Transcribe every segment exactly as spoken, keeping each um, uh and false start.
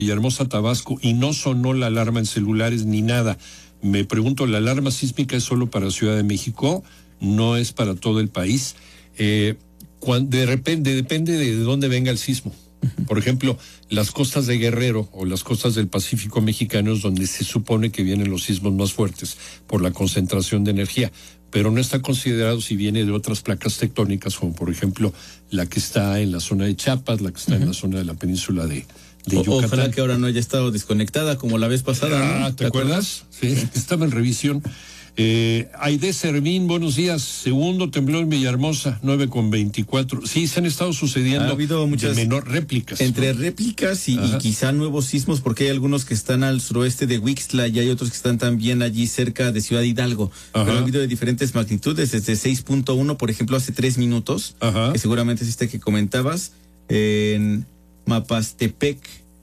Villahermosa, Tabasco, y no sonó la alarma en celulares ni nada. Me pregunto, ¿la alarma sísmica es solo para Ciudad de México? ¿No es para todo el país? Eh, cuando, de repente, depende de dónde venga el sismo. Por ejemplo, las costas de Guerrero o las costas del Pacífico mexicano es donde se supone que vienen los sismos más fuertes por la concentración de energía, pero no está considerado si viene de otras placas tectónicas, como por ejemplo la que está en la zona de Chiapas, la que está uh-huh. en la zona de la península de, de o, Yucatán. Ojalá que ahora no haya estado desconectada como la vez pasada. Ah, ¿no? ¿te, ¿te acuerdas? Sí, estaba en revisión. Eh, Aide Servín, buenos días. Segundo temblor en Villahermosa, nueve con veinticuatro. Sí, se han estado sucediendo. Ha habido muchas de menor réplicas. Entre ¿no? réplicas y, y quizá nuevos sismos, porque hay algunos que están al suroeste de Huixtla y hay otros que están también allí cerca de Ciudad Hidalgo. Ajá. Pero ha habido de diferentes magnitudes, desde seis punto uno, por ejemplo, hace tres minutos, Ajá. que seguramente es este que comentabas, eh, en Mapastepec,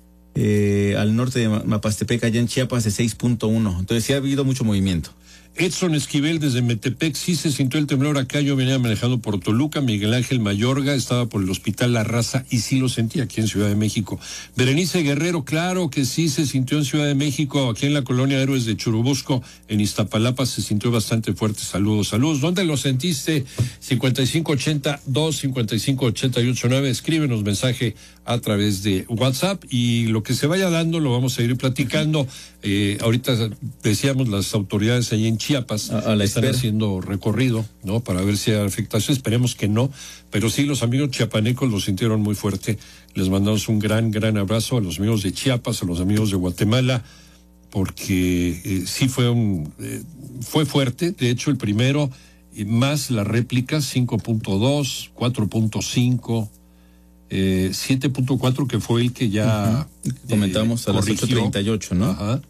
eh, al norte de Mapastepec, allá en Chiapas, de seis punto uno. Entonces sí ha habido mucho movimiento. Edson Esquivel desde Metepec, sí se sintió el temblor acá, yo venía manejando por Toluca. Miguel Ángel Mayorga estaba por el Hospital La Raza y sí lo sentí aquí en Ciudad de México. Berenice Guerrero, claro que sí se sintió en Ciudad de México, aquí en la colonia Héroes de Churubusco, en Iztapalapa se sintió bastante fuerte. Saludos, saludos. ¿Dónde lo sentiste? cincuenta y cinco ochenta, dos cincuenta y cinco ochenta y ocho nueve, escríbenos mensaje a través de WhatsApp y lo que se vaya dando lo vamos a ir platicando. Eh, ahorita decíamos las autoridades allí en Chiapas a, a la están espera. haciendo recorrido, ¿no? Para ver si hay afectación, esperemos que no, pero sí los amigos chiapanecos lo sintieron muy fuerte. Les mandamos un gran, gran abrazo a los amigos de Chiapas, a los amigos de Guatemala, porque eh, sí fue un eh, fue fuerte. De hecho, el primero, eh, más la réplica, cinco punto dos, cuatro punto cinco, eh, siete punto cuatro, que fue el que ya uh-huh. comentamos eh, a corrigió. Las ocho treinta y ocho, ¿no? Ajá.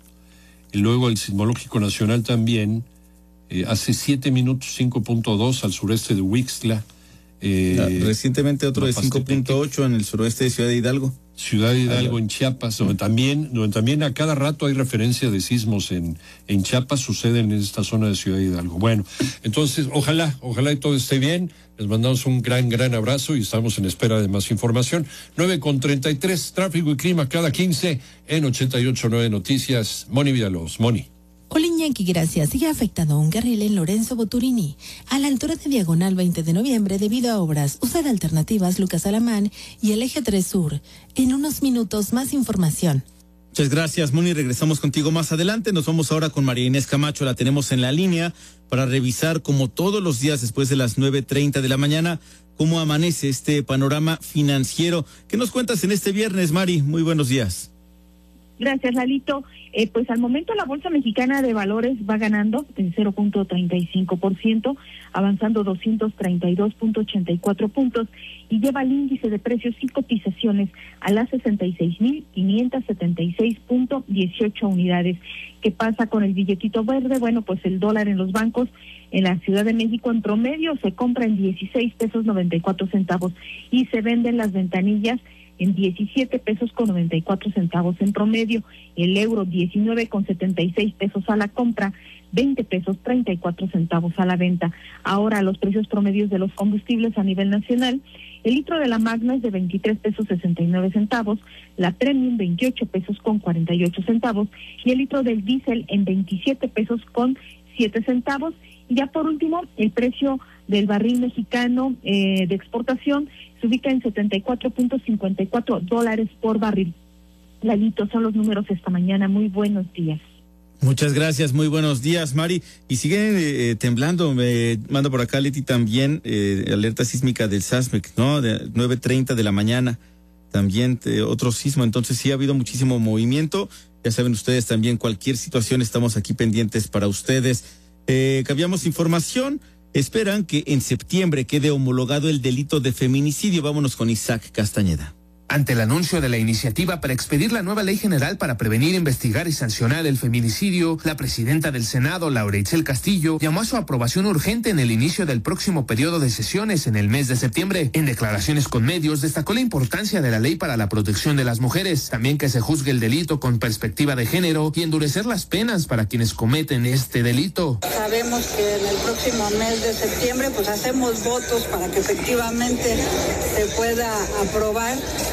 Y luego el Sismológico Nacional también, eh, hace siete minutos, cinco punto dos al sureste de Huixtla. Eh, ah, recientemente otro de cinco punto ocho en el suroeste de Ciudad de Hidalgo. Ciudad de Hidalgo, ah, en Chiapas, donde también, donde también a cada rato hay referencia de sismos en, en Chiapas, suceden en esta zona de Ciudad de Hidalgo. Bueno, entonces, ojalá, ojalá y todo esté bien. Les mandamos un gran, gran abrazo y estamos en espera de más información. nueve con treinta y tres, tráfico y clima cada quince en ochenta y ocho punto nueve Noticias. Moni Villalobos, Moni. Hola Iñaki, gracias. Sigue afectado un carril en Lorenzo Boturini, a la altura de Diagonal veinte de noviembre debido a obras. Usa de alternativas Lucas Alamán y el Eje tres Sur. En unos minutos más información. Muchas gracias, Moni. Regresamos contigo más adelante. Nos vamos ahora con María Inés Camacho. La tenemos en la línea para revisar, como todos los días después de las nueve treinta de la mañana, cómo amanece este panorama financiero. ¿Qué nos cuentas en este viernes, Mari? Muy buenos días. Gracias, Lalito. Eh, pues al momento la Bolsa Mexicana de Valores va ganando en cero punto treinta y cinco por ciento, avanzando doscientos treinta y dos punto ochenta y cuatro puntos y lleva el índice de precios y cotizaciones a las sesenta y seis mil quinientos setenta y seis punto dieciocho unidades. ¿Qué pasa con el billetito verde? Bueno, pues el dólar en los bancos en la Ciudad de México en promedio se compra en dieciséis pesos noventa y cuatro centavos y se venden las ventanillas en diecisiete pesos con noventa y cuatro centavos en promedio. El euro diecinueve con setenta y seis pesos a la compra, veinte pesos treinta y cuatro centavos a la venta. Ahora los precios promedios de los combustibles a nivel nacional: el litro de la Magna es de veintitrés pesos sesenta y nueve centavos, la Premium veintiocho pesos con cuarenta y ocho centavos y el litro del diésel en veintisiete pesos con siete centavos. Y ya por último, el precio del barril mexicano eh, de exportación se ubica en setenta y cuatro punto cincuenta y cuatro dólares por barril. Lalito, son los números esta mañana. Muy buenos días. Muchas gracias, muy buenos días, Mari. Y sigue eh, temblando, me manda por acá Leti también, eh, alerta sísmica del SASMEC, ¿no? De nueve treinta de la mañana, también eh, otro sismo, entonces sí ha habido muchísimo movimiento. Ya saben ustedes también, cualquier situación estamos aquí pendientes para ustedes. Eh, cambiamos información. Esperan que en septiembre quede homologado el delito de feminicidio. Vámonos con Isaac Castañeda. Ante el anuncio de la iniciativa para expedir la nueva ley general para prevenir, investigar y sancionar el feminicidio, la presidenta del Senado, Laura Itzel Castillo, llamó a su aprobación urgente en el inicio del próximo periodo de sesiones en el mes de septiembre. En declaraciones con medios, destacó la importancia de la ley para la protección de las mujeres, también que se juzgue el delito con perspectiva de género y endurecer las penas para quienes cometen este delito. Sabemos que en el próximo mes de septiembre pues hacemos votos para que efectivamente se pueda aprobar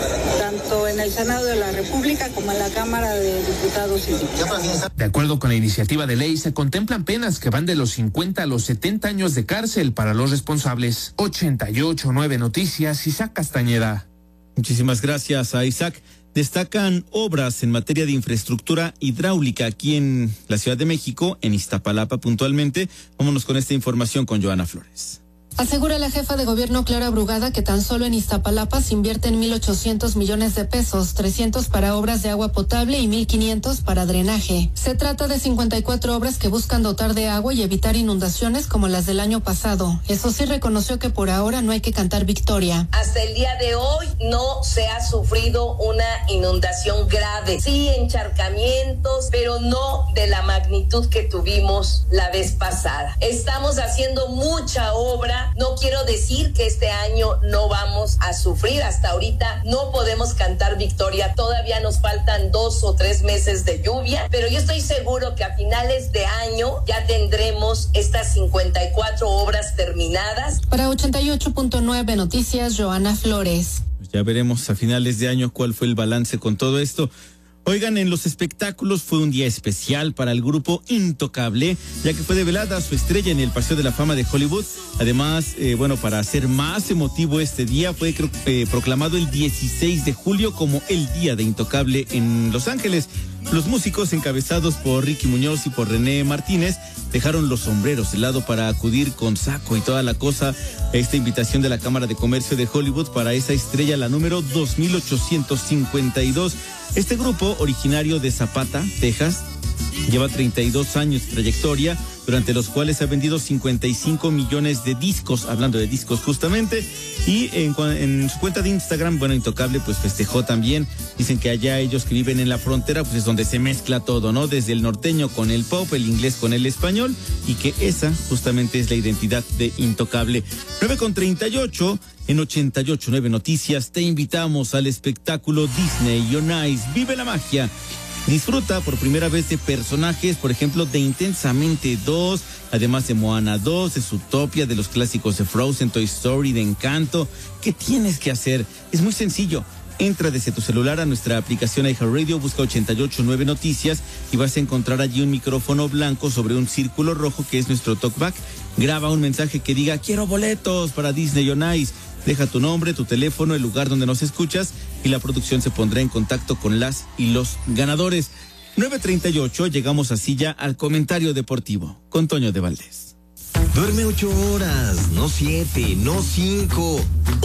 tanto en el Senado de la República como en la Cámara de Diputados y Diputadas. De acuerdo con la iniciativa de ley, se contemplan penas que van de los cincuenta a los setenta años de cárcel para los responsables. ochenta y ocho punto nueve Noticias, Isaac Castañeda. Muchísimas gracias a Isaac. Destacan obras en materia de infraestructura hidráulica aquí en la Ciudad de México, en Iztapalapa puntualmente. Vámonos con esta información con Joana Flores. Asegura la jefa de gobierno Clara Brugada que tan solo en Iztapalapa se invierten mil ochocientos millones de pesos, trescientos para obras de agua potable y mil quinientos para drenaje. Se trata de cincuenta y cuatro obras que buscan dotar de agua y evitar inundaciones como las del año pasado. Eso sí, reconoció que por ahora no hay que cantar victoria. Hasta el día de hoy no se ha sufrido una inundación grave. Sí, encharcamientos, pero no de la magnitud que tuvimos la vez pasada. Estamos haciendo mucha obra. No quiero decir que este año no vamos a sufrir. Hasta ahorita no podemos cantar victoria. Todavía nos faltan dos o tres meses de lluvia, pero yo estoy seguro que a finales de año ya tendremos estas cincuenta y cuatro obras terminadas. Para ochenta y ocho punto nueve Noticias, Joana Flores. Ya veremos a finales de año cuál fue el balance con todo esto. Oigan, en los espectáculos fue un día especial para el grupo Intocable, ya que fue develada su estrella en el Paseo de la Fama de Hollywood. Además, eh, bueno, para hacer más emotivo este día, fue eh, proclamado el dieciséis de julio como el Día de Intocable en Los Ángeles. Los músicos, encabezados por Ricky Muñoz y por René Martínez, dejaron los sombreros de lado para acudir con saco y toda la cosa a esta invitación de la Cámara de Comercio de Hollywood para esa estrella, la número dos mil ochocientos cincuenta y dos. Este grupo, originario de Zapata, Texas, lleva treinta y dos años de trayectoria, durante los cuales ha vendido cincuenta y cinco millones de discos, hablando de discos justamente, y en, en su cuenta de Instagram, bueno, Intocable, pues festejó también. Dicen que allá ellos que viven en la frontera, pues es donde se mezcla todo, ¿no? Desde el norteño con el pop, el inglés con el español, y que esa justamente es la identidad de Intocable. nueve con treinta y ocho, en ochenta y ocho punto nueve Noticias, te invitamos al espectáculo Disney on Ice. Vive la magia. Disfruta por primera vez de personajes, por ejemplo, de Intensamente dos, además de Moana dos, de Zootopia, de los clásicos de Frozen, Toy Story, de Encanto. ¿Qué tienes que hacer? Es muy sencillo. Entra desde tu celular a nuestra aplicación iHeartRadio, busca ochenta y ocho punto nueve Noticias y vas a encontrar allí un micrófono blanco sobre un círculo rojo que es nuestro talkback. Graba un mensaje que diga, quiero boletos para Disney on Ice. Deja tu nombre, tu teléfono, el lugar donde nos escuchas y la producción se pondrá en contacto con las y los ganadores. nueve treinta y ocho, llegamos así ya al comentario deportivo con Toño de Valdés. Duerme ocho horas, no siete, no cinco,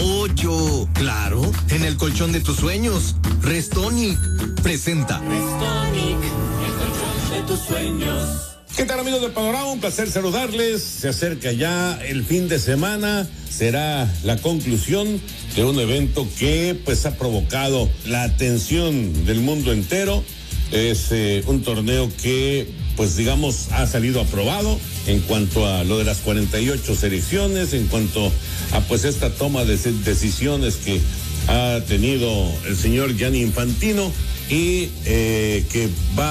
ocho. Claro, en el colchón de tus sueños. Restonic presenta. Restonic, el colchón de tus sueños. ¿Qué tal, amigos de Panorama? Un placer saludarles. Se acerca ya el fin de semana. Será la conclusión de un evento que pues ha provocado la atención del mundo entero. Es eh, un torneo que pues digamos ha salido aprobado en cuanto a lo de las cuarenta y ocho selecciones, en cuanto a pues esta toma de decisiones que ha tenido el señor Gianni Infantino y eh, que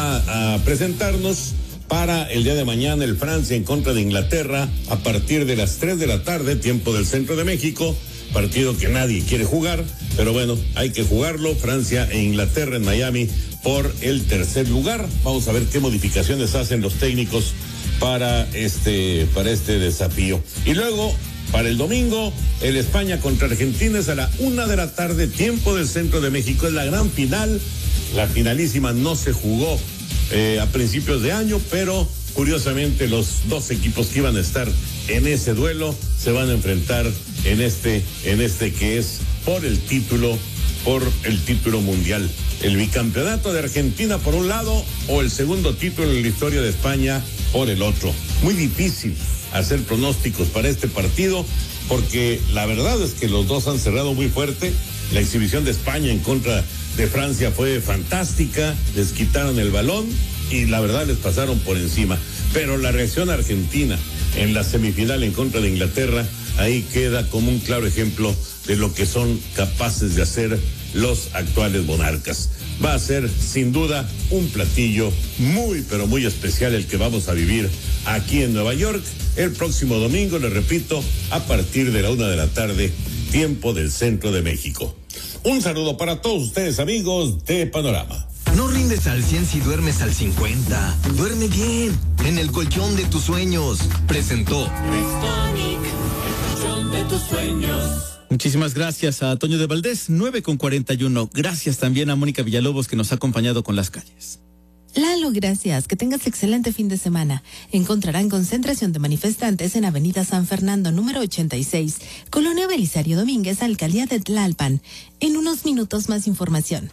va a presentarnos para el día de mañana el Francia en contra de Inglaterra a partir de las tres de la tarde, tiempo del centro de México, partido que nadie quiere jugar, pero bueno, hay que jugarlo. Francia e Inglaterra en Miami por el tercer lugar. Vamos a ver qué modificaciones hacen los técnicos para este, para este desafío. Y luego, para el domingo, el España contra Argentina es a la una de la tarde, tiempo del centro de México, es la gran final. La finalísima no se jugó Eh, a principios de año, pero curiosamente los dos equipos que iban a estar en ese duelo se van a enfrentar en este, en este que es por el título, por el título mundial. El bicampeonato de Argentina por un lado o el segundo título en la historia de España por el otro. Muy difícil hacer pronósticos para este partido porque la verdad es que los dos han cerrado muy fuerte. La exhibición de España en contra de Francia fue fantástica, les quitaron el balón y la verdad les pasaron por encima. Pero la reacción argentina en la semifinal en contra de Inglaterra, ahí queda como un claro ejemplo de lo que son capaces de hacer los actuales monarcas. Va a ser sin duda un platillo muy pero muy especial el que vamos a vivir aquí en Nueva York el próximo domingo, les repito, a partir de la una de la tarde, tiempo del centro de México. Un saludo para todos ustedes, amigos de Panorama. No rindes al cien si duermes al cincuenta. Duerme bien, en el colchón de tus sueños. Presentó Restonic, el colchón de tus sueños. Muchísimas gracias a Toño de Valdés, nueve con cuarenta y uno. Gracias también a Mónica Villalobos, que nos ha acompañado con las calles. Lalo, gracias. Que tengas excelente fin de semana. Encontrarán concentración de manifestantes en Avenida San Fernando, número ochenta y seis, Colonia Belisario Domínguez, Alcaldía de Tlalpan. En unos minutos más información.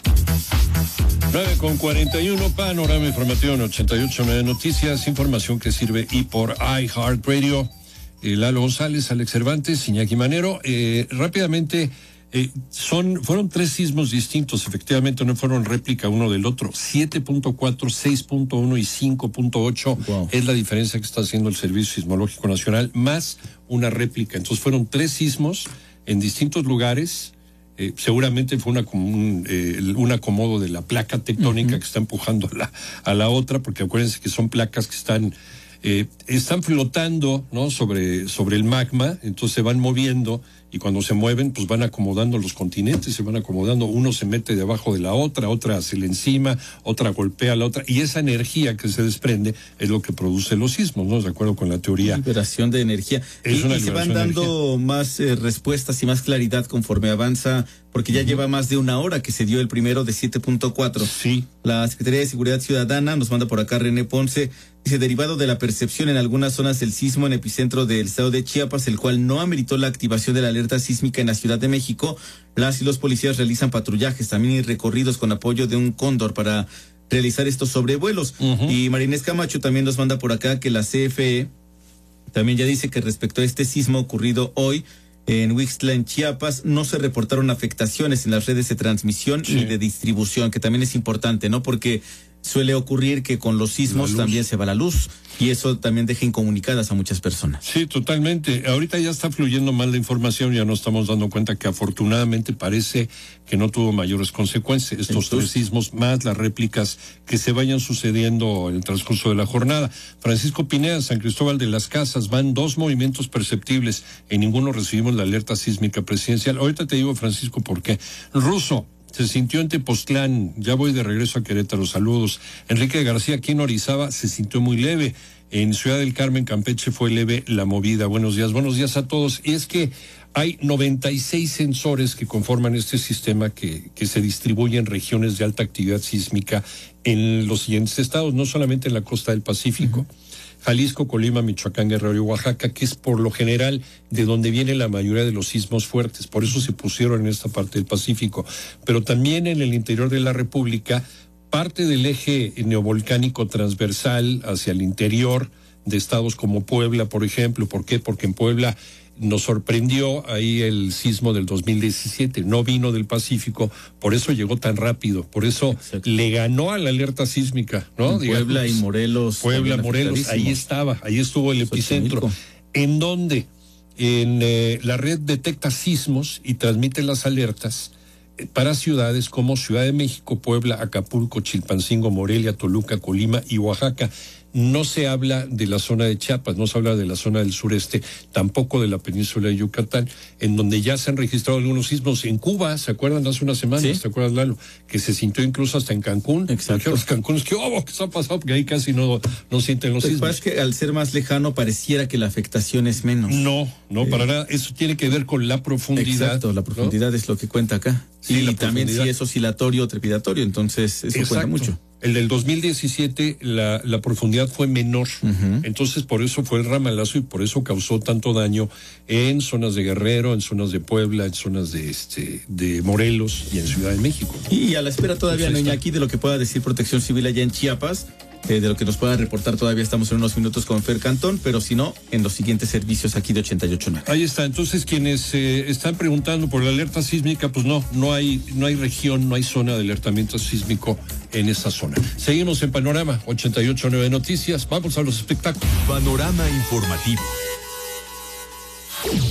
nueve con cuarenta y uno, Panorama Informativo en ochenta y ocho nueve Noticias, información que sirve y por iHeartRadio. Eh, Lalo González, Alex Cervantes, Iñaki Manero. Eh, rápidamente... Eh, son, fueron tres sismos distintos, efectivamente no fueron réplica uno del otro. siete punto cuatro, seis punto uno y cinco punto ocho wow. Es la diferencia que está haciendo el Servicio Sismológico Nacional, más una réplica. Entonces fueron tres sismos en distintos lugares. Eh, seguramente fue una, un, eh, un acomodo de la placa tectónica uh-huh. que está empujando a la, a la otra, porque acuérdense que son placas que están... Eh, están flotando, ¿no? sobre, sobre el magma, entonces se van moviendo y cuando se mueven, pues van acomodando los continentes, se van acomodando, uno se mete debajo de la otra, otra se le encima, otra golpea a la otra, y esa energía que se desprende es lo que produce los sismos, ¿no? De acuerdo con la teoría. Liberación de energía. Es y, una y se van dando más eh, respuestas y más claridad conforme avanza, porque ya uh-huh. lleva más de una hora que se dio el primero de siete punto cuatro. Sí. La Secretaría de Seguridad Ciudadana nos manda por acá René Ponce. Dice, derivado de la percepción en algunas zonas del sismo en epicentro del estado de Chiapas, el cual no ameritó la activación de la alerta sísmica en la Ciudad de México, las y los policías realizan patrullajes también y recorridos con apoyo de un cóndor para realizar estos sobrevuelos. Uh-huh. Y Marinés Camacho también nos manda por acá que la C F E también ya dice que respecto a este sismo ocurrido hoy en Huixtla, en Chiapas, no se reportaron afectaciones en las redes de transmisión sí. ni de distribución, que también es importante, ¿no? Porque suele ocurrir que con los sismos también se va la luz y eso también deja incomunicadas a muchas personas. Sí, totalmente. Ahorita ya está fluyendo mal la información, ya nos estamos dando cuenta que afortunadamente parece que no tuvo mayores consecuencias estos Entonces, tres sismos, más las réplicas que se vayan sucediendo en el transcurso de la jornada. Francisco Pineda, San Cristóbal de las Casas, van dos movimientos perceptibles, en ninguno recibimos la alerta sísmica presidencial. Ahorita te digo, Francisco, por qué. Ruso se sintió en Tepoztlán, ya voy de regreso a Querétaro, saludos. Enrique García, aquí en Orizaba, se sintió muy leve. En Ciudad del Carmen, Campeche, fue leve la movida. Buenos días, buenos días a todos. Y es que hay noventa y seis sensores que conforman este sistema que, que se distribuye en regiones de alta actividad sísmica en los siguientes estados, no solamente en la costa del Pacífico. Uh-huh. Jalisco, Colima, Michoacán, Guerrero y Oaxaca, que es por lo general de donde viene la mayoría de los sismos fuertes, por eso se pusieron en esta parte del Pacífico, pero también en el interior de la República, parte del eje neovolcánico transversal hacia el interior de estados como Puebla, por ejemplo. ¿Por qué? Porque en Puebla nos sorprendió ahí el sismo del dos mil diecisiete, no vino del Pacífico, por eso llegó tan rápido, por eso Exacto. le ganó a la alerta sísmica, ¿no? En Puebla Digamos, y Morelos. Puebla, Morelos, ahí estaba, ahí estuvo el epicentro. ¿En dónde? En eh, la red detecta sismos y transmite las alertas eh, para ciudades como Ciudad de México, Puebla, Acapulco, Chilpancingo, Morelia, Toluca, Colima y Oaxaca. No se habla de la zona de Chiapas, no se habla de la zona del sureste, tampoco de la península de Yucatán, en donde ya se han registrado algunos sismos. En Cuba, ¿se acuerdan? Hace unas semanas, ¿Sí? ¿te acuerdas, Lalo? Que se sintió incluso hasta en Cancún. Exacto. Los Cancunes, ¿qué, oh, ¿qué se ha pasado? Porque ahí casi no, no sienten los sismos. Es que al ser más lejano pareciera que la afectación es menos. No, no, eh, para nada. Eso tiene que ver con la profundidad. Exacto, la profundidad, ¿no? Es lo que cuenta acá. Sí, y también si es oscilatorio o trepidatorio, entonces eso Exacto. cuenta mucho. El del dos mil diecisiete, la, la profundidad fue menor, uh-huh. entonces por eso fue el ramalazo y por eso causó tanto daño en zonas de Guerrero, en zonas de Puebla, en zonas de este de Morelos y en Ciudad de México. Y a la espera todavía, no, Iñaki, de lo que pueda decir Protección Civil allá en Chiapas, eh, de lo que nos pueda reportar todavía estamos en unos minutos con Fer Cantón, pero si no, en los siguientes servicios aquí de ochenta y ocho nueve. Ahí está, entonces quienes eh, están preguntando por la alerta sísmica, pues no, no hay, no hay región, no hay zona de alertamiento sísmico en esa zona. Seguimos en Panorama ochenta y ocho nueve Noticias, vamos a los espectáculos. Panorama informativo.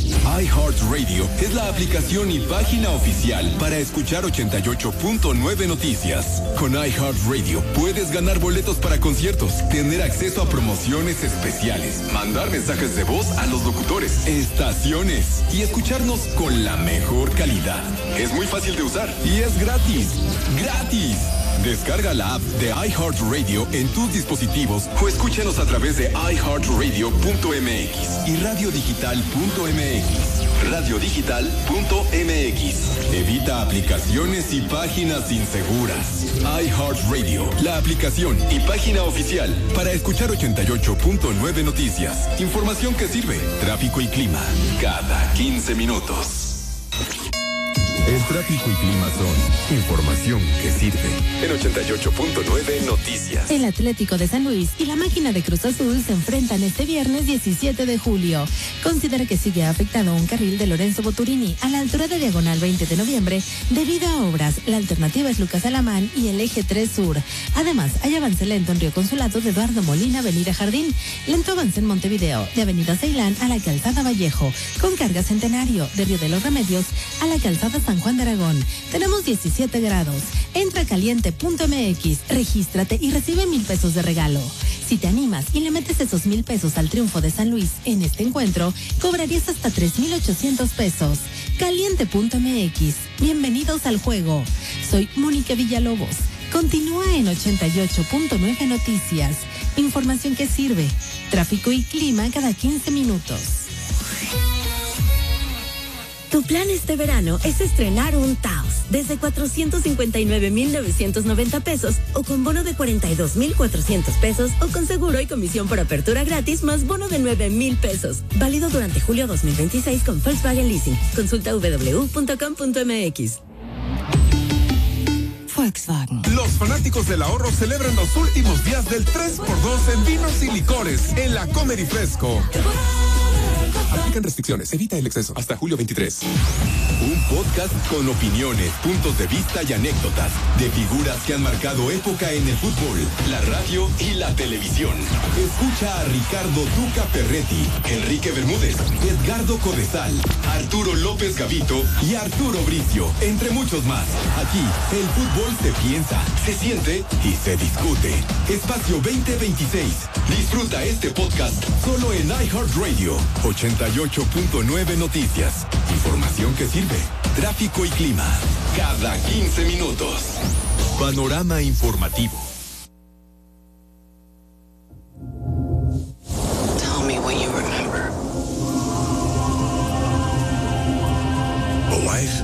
iHeartRadio es la aplicación y página oficial para escuchar ochenta y ocho punto nueve Noticias. Con iHeartRadio puedes ganar boletos para conciertos, tener acceso a promociones especiales, mandar mensajes de voz a los locutores, estaciones y escucharnos con la mejor calidad. Es muy fácil de usar y es gratis. ¡Gratis! Descarga la app de iHeartRadio en tus dispositivos o escúchanos a través de i heart radio punto m x y radio digital punto m x. radio digital punto m x. Evita aplicaciones y páginas inseguras. iHeartRadio, la aplicación y página oficial para escuchar ochenta y ocho punto nueve Noticias. Información que sirve. Tráfico y clima cada quince minutos. El tráfico y clima son información que sirve. En ochenta y ocho punto nueve Noticias. El Atlético de San Luis y la máquina de Cruz Azul se enfrentan este viernes diecisiete de julio. Considera que sigue afectado un carril de Lorenzo Boturini a la altura de Diagonal veinte de noviembre debido a obras. La alternativa es Lucas Alamán y el eje tres sur. Además, hay avance lento en Río Consulado de Eduardo Molina, Avenida Jardín. Lento avance en Montevideo, de Avenida Ceilán a la Calzada Vallejo. Con carga Centenario, de Río de los Remedios a la Calzada San Juan de Aragón. Tenemos diecisiete grados. Entra a caliente punto m x, regístrate y recibe mil pesos de regalo. Si te animas y le metes esos mil pesos al triunfo de San Luis en este encuentro, cobrarías hasta tres mil ochocientos pesos. caliente punto m x. Bienvenidos al juego. Soy Mónica Villalobos. Continúa en ochenta y ocho punto nueve Noticias. Información que sirve. Tráfico y clima cada quince minutos. Tu plan este verano es estrenar un Taos desde cuatrocientos cincuenta y nueve mil novecientos noventa pesos o con bono de cuarenta y dos mil cuatrocientos pesos o con seguro y comisión por apertura gratis más bono de nueve mil pesos. Válido durante julio dos mil veintiséis con Volkswagen Leasing. Consulta w w w punto com punto m x. Volkswagen. Los fanáticos del ahorro celebran los últimos días del tres por dos en vinos y licores en la Comer y Fresco. Aplican restricciones. Evita el exceso. Hasta julio veintitrés. Un podcast con opiniones, puntos de vista y anécdotas de figuras que han marcado época en el fútbol, la radio y la televisión. Escucha a Ricardo Duca Ferretti, Enrique Bermúdez, Edgardo Codesal, Arturo López Gavito y Arturo Bricio, entre muchos más. Aquí, el fútbol se piensa, se siente y se discute. Espacio veinte veintiséis. Disfruta este podcast solo en iHeartRadio. ochenta y ocho punto nueve Noticias. Información que sirve. Tráfico y clima. Cada quince minutos. Panorama informativo. Tell me when you remember. Alive.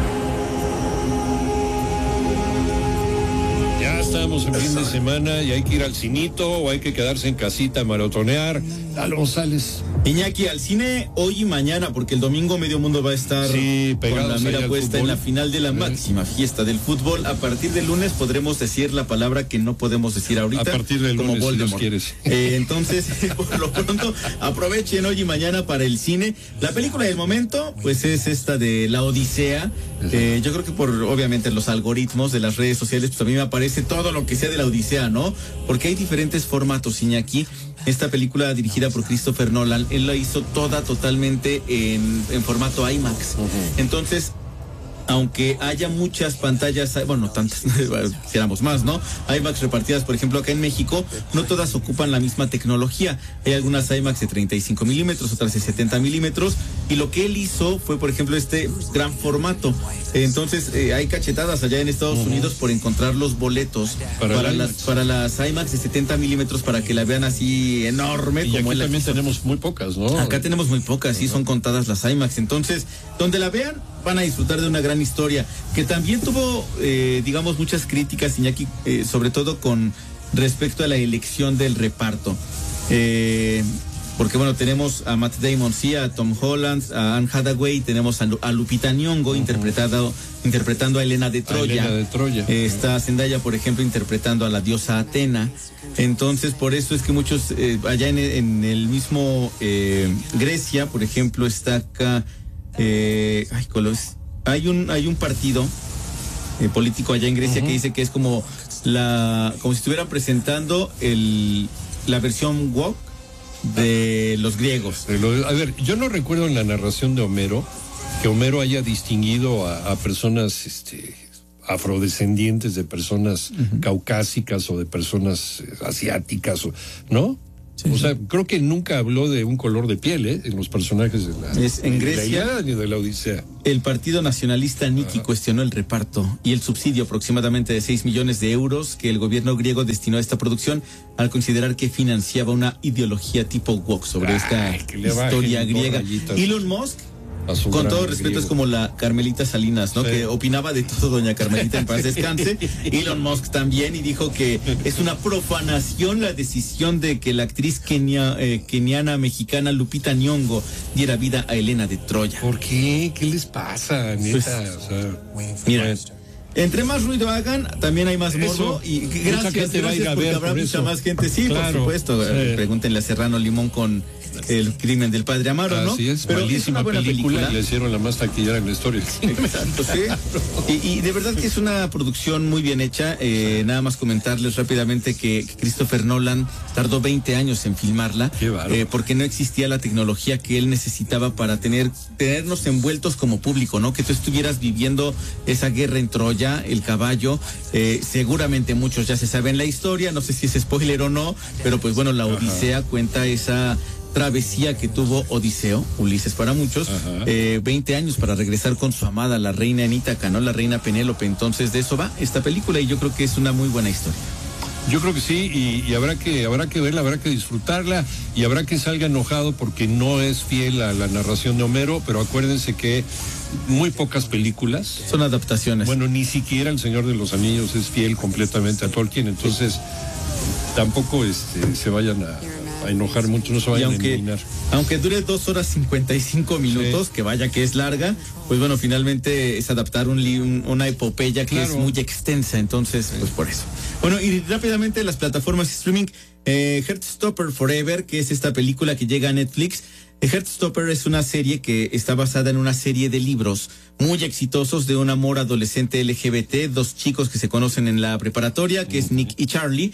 Ya estamos en fin de semana y hay que ir al cinito o hay que quedarse en casita a maratonear. Lalo González. Iñaki, al cine hoy y mañana, porque el domingo medio mundo va a estar sí, con la mira puesta en la final de la máxima fiesta del fútbol. A partir del lunes podremos decir la palabra que no podemos decir ahorita. A partir del como lunes, Voldemort. si Dios quieres. Eh, entonces, por lo pronto, aprovechen hoy y mañana para el cine. La película del momento, pues es esta de La Odisea. Eh, yo creo que por, obviamente, los algoritmos de las redes sociales, pues a mí me aparece todo lo que sea de La Odisea, ¿no? Porque hay diferentes formatos, Iñaki. Esta película dirigida por Christopher Nolan, él la hizo toda totalmente en, en formato IMAX. Uh-huh. Entonces, aunque haya muchas pantallas, bueno, tantas, si éramos más, ¿no? IMAX repartidas, por ejemplo, acá en México, no todas ocupan la misma tecnología. Hay algunas IMAX de treinta y cinco milímetros, otras de setenta milímetros, y lo que él hizo fue, por ejemplo, este gran formato. Entonces, eh, hay cachetadas allá en Estados uh-huh. Unidos por encontrar los boletos para, para las para las IMAX de setenta milímetros para que la vean así enorme. Y como aquí también tenemos muy pocas, ¿no? Acá tenemos muy pocas, sí, son contadas las IMAX. Entonces, donde la vean, van a disfrutar de una gran historia, que también tuvo, eh, digamos, muchas críticas, Iñaki, eh, sobre todo con respecto a la elección del reparto. Eh, porque, bueno, tenemos a Matt Damon, sí, a Tom Holland, a Anne Hathaway, tenemos a, Lu- a Lupita Nyong'o uh-huh. interpretado, interpretando a Elena de Troya. A Elena de Troya. Eh, está Zendaya, por ejemplo, interpretando a la diosa Atena. Entonces, por eso es que muchos, eh, allá en, en el mismo eh, Grecia, por ejemplo, está acá... Eh, ay, colos, hay un hay un partido eh, político allá en Grecia uh-huh. que dice que es como la como si estuvieran presentando el la versión woke de los griegos. De lo, a ver, yo no recuerdo en la narración de Homero que Homero haya distinguido a, a personas este, afrodescendientes de personas uh-huh. caucásicas o de personas asiáticas, o, ¿no? Sí, o sea, sí. creo que nunca habló de un color de piel, ¿eh? En los personajes de la, es, en de Grecia, la Ilíada ni de la Odisea. El partido nacionalista Niki Ajá. cuestionó el reparto y el subsidio aproximadamente de seis millones de euros que el gobierno griego destinó a esta producción al considerar que financiaba una ideología tipo woke sobre Ay, esta historia griega. Elon Musk, con todo respeto, griego. Es como la Carmelita Salinas, ¿no? Sí. Que opinaba de todo, doña Carmelita, en paz descanse. Elon Musk también, y dijo que es una profanación la decisión de que la actriz kenia, eh, keniana mexicana Lupita Nyong'o diera vida a Helena de Troya. ¿Por qué? ¿Qué les pasa, neta? Pues, o sea, mira, entre más ruido hagan, también hay más morbo. Y gracias, gracias va a ir a porque ver habrá por mucha eso. más gente. Sí, claro, por supuesto. Sí. Pregúntenle a Serrano Limón con El crimen del padre Amaro, ¿no? Así es, pero malísima es una buena película, película. Le hicieron la más taquillera en la historia. Exacto, sí. Y, y de verdad que es una producción muy bien hecha. Eh, sí. Nada más comentarles rápidamente que, que Christopher Nolan tardó veinte años en filmarla. Qué bárbaro. Eh, porque no existía la tecnología que él necesitaba para tener tenernos envueltos como público, ¿no? Que tú estuvieras viviendo esa guerra en Troya, el caballo. Eh, seguramente muchos ya se saben la historia, no sé si es spoiler o no, pero pues bueno, la Odisea Ajá. cuenta esa travesía que tuvo Odiseo, Ulises para muchos, eh, veinte años para regresar con su amada, la reina en Ítaca, ¿no? La reina Penélope. Entonces de eso va esta película y yo creo que es una muy buena historia. Yo creo que sí, y, y habrá que habrá que verla, habrá que disfrutarla y habrá que salga enojado porque no es fiel a la narración de Homero, pero acuérdense que muy pocas películas son adaptaciones. Bueno, ni siquiera El Señor de los Anillos es fiel completamente a Tolkien, entonces tampoco este, se vayan a a enojar mucho, no se vayan aunque, a eliminar. Aunque dure dos horas cincuenta y cinco minutos, sí. que vaya que es larga, pues bueno, finalmente es adaptar un, un una epopeya que claro. es muy extensa, entonces, sí. pues por eso. Bueno, y rápidamente las plataformas de streaming, eh, Heartstopper Forever, que es esta película que llega a Netflix. Heartstopper es una serie que está basada en una serie de libros muy exitosos de un amor adolescente L G B T, dos chicos que se conocen en la preparatoria, que uh-huh. es Nick y Charlie,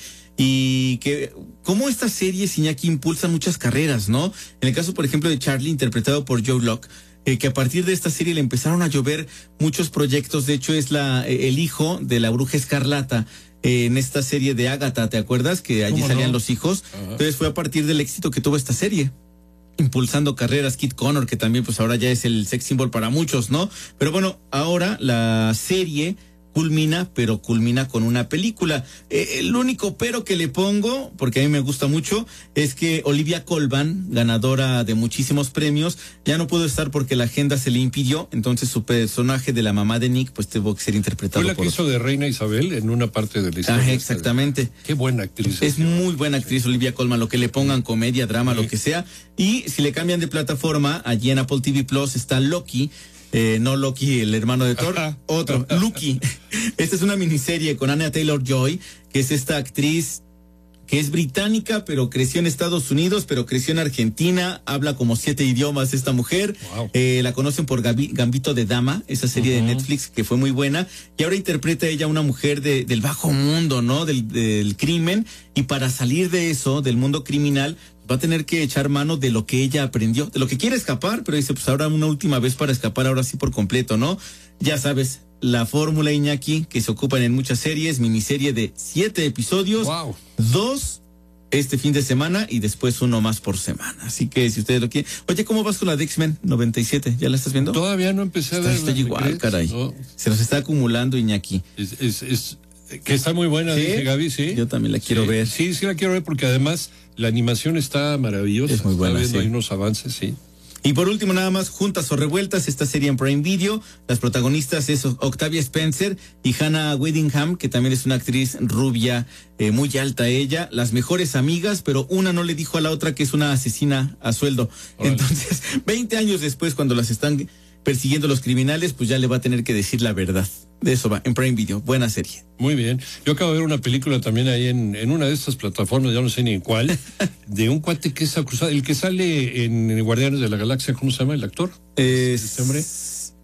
y que como estas series, Iñaki, impulsan muchas carreras, ¿no? En el caso, por ejemplo, de Charlie, interpretado por Joe Locke, eh, que a partir de esta serie le empezaron a llover muchos proyectos. De hecho, es la eh, el hijo de la Bruja Escarlata, eh, en esta serie de Agatha, ¿te acuerdas? Que allí salían no? los hijos. Uh-huh. Entonces fue a partir del éxito que tuvo esta serie, impulsando carreras. Kit Connor, que también pues ahora ya es el sex symbol para muchos, ¿no? Pero bueno, ahora la serie culmina, pero culmina con una película. Eh, el único pero que le pongo, porque a mí me gusta mucho, es que Olivia Colman, ganadora de muchísimos premios, ya no pudo estar porque la agenda se le impidió, entonces su personaje de la mamá de Nick pues tuvo que ser interpretado por... Fue la que hizo de Reina Isabel en una parte de la historia. Ah, exactamente. Qué buena actriz. Es muy buena actriz Olivia Colman, lo que le pongan, comedia, drama, sí. lo que sea. Y si le cambian de plataforma, allí en Apple T V Plus está Loki. Eh, no Loki, el hermano de Thor, Ajá. otro, Loki. Esta es una miniserie con Anya Taylor-Joy, que es esta actriz que es británica, pero creció en Estados Unidos, pero creció en Argentina, habla como siete idiomas esta mujer. Wow. Eh, la conocen por Gabi, Gambito de Dama, esa serie uh-huh. de Netflix que fue muy buena, y ahora interpreta ella una mujer de, del bajo mundo, ¿no? Del, del crimen, y para salir de eso, del mundo criminal, va a tener que echar mano de lo que ella aprendió, de lo que quiere escapar, pero dice, pues ahora una última vez para escapar, ahora sí por completo, ¿no? Ya sabes, la fórmula, Iñaki, que se ocupan en muchas series, miniserie de siete episodios, wow. dos este fin de semana y después uno más por semana. Así que si ustedes lo quieren. Oye, ¿cómo vas con la de X-Men noventa y siete? ¿Ya la estás viendo? Todavía no empecé a ver. Estoy igual, caray. No. Se nos está acumulando, Iñaki. Es, es, es... Que está muy buena, ¿sí? Dice Gaby, sí. Yo también la quiero sí, ver. Sí, sí la quiero ver porque además la animación está maravillosa. Es muy buena, está viendo sí. Hay unos avances, sí. Y por último, nada más, Juntas o Revueltas, esta serie en Prime Video. Las protagonistas es Octavia Spencer y Hannah Whittingham, que también es una actriz rubia, eh, muy alta ella. Las mejores amigas, pero una no le dijo a la otra que es una asesina a sueldo. Órale. Entonces, veinte años después, cuando las están persiguiendo los criminales, pues ya le va a tener que decir la verdad. De eso va, en Prime Video. Buena serie. Muy bien. Yo acabo de ver una película también ahí en, en una de estas plataformas, ya no sé ni en cuál, de un cuate que es acusado, el que sale en Guardianes de la Galaxia, ¿cómo se llama el actor? Es... ¿Este hombre?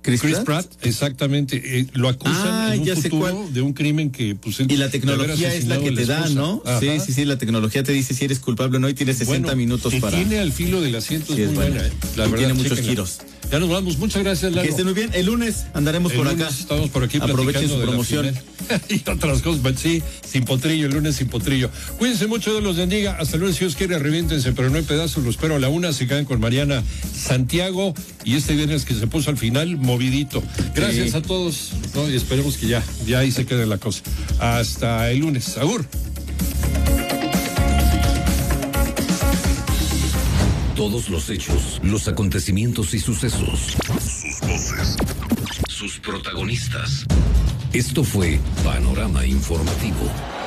Chris, Chris Pratt? Pratt, exactamente. Eh, lo acusan Ah, en un ya sé futuro cuál. de un crimen que pues él Y la de haber tecnología es la asesinado que a te da, esposa. ¿no? Ajá. Sí, sí, sí, la tecnología te dice si eres culpable o no y tienes sesenta Bueno, minutos te para... tiene al filo del asiento, Sí, es es muy buena. buena, ¿eh? La Y verdad, tiene muchos chéquenla. giros. Ya nos vamos, muchas gracias, Lalo. Que estén muy bien. El lunes andaremos El por lunes acá. estamos por aquí Aprovechen platicando su de la promoción. final. Y otras cosas, pues sí, sin potrillo, el lunes sin potrillo. Cuídense mucho, Dios los bendiga. Hasta el lunes, si Dios quiere, reviéntense, pero no hay pedazos. Lo espero a la una. Se quedan con Mariana Santiago. Y este viernes que se puso al final, movidito. Gracias Sí. a todos, ¿no? Y esperemos que ya, ya ahí se quede la cosa. Hasta el lunes. Agur. Todos los hechos, los acontecimientos y sucesos. Sus voces. Sus protagonistas. Esto fue Panorama Informativo.